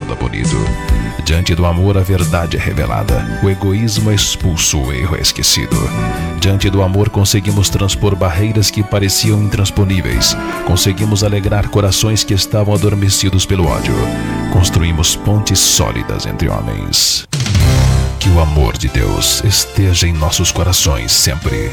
sendo abolido. Diante do amor, a verdade é revelada. O egoísmo é expulso, o erro é esquecido. Diante do amor, conseguimos transpor barreiras que pareciam intransponíveis. Conseguimos alegrar corações que estavam adormecidos pelo ódio. Construímos pontes sólidas entre homens. Que o amor de Deus esteja em nossos corações sempre.